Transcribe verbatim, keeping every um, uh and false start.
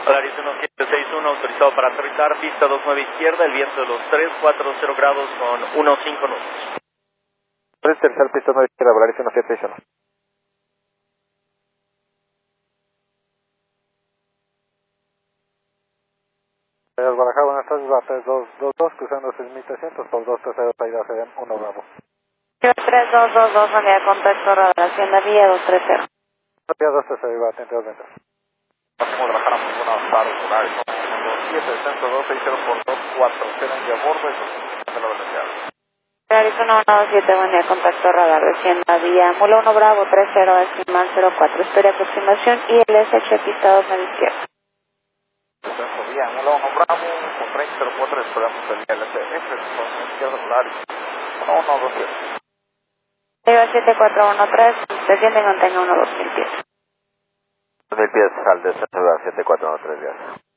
Polaris uno siete seis uno, autorizado para aterrizar, pista dos nueve izquierda, el viento de los tres cuatro cero grados con uno cinco nudos. Tercer pista nueve izquierda, Polaris uno siete seis uno. Guadalajara, buenas tardes, va tres dos dos dos, cruzando seis mil trescientos por dos tres cero, salida C D M uno Bravo. tres dos dos dos, unidad de contacto, radar, Hacienda Villa dos tres cero. Vía dos tres cero, iba atento dos ventas. Guadalajara, muy buenas tardes, Polaris uno dos siete, centro dos seis cero por dos cuatro cero, en de a bordo y de la velocidad. Polaris uno uno siete, unidad de contacto, radar, Hacienda Villa, Mula uno Bravo tres cero, decimal cero cuatro, espera aproximación y el S H, pista dos nueve izquierda. Centro Vía, Mula uno Bravo, con treinta cero cuatro, esperamos el L C F, con izquierda Polaris uno uno dos siete. siete cuatro uno tres, desciende y mantenga uno dos mil pies. dos mil pies al descenso, siete cuatro uno tres, gracias.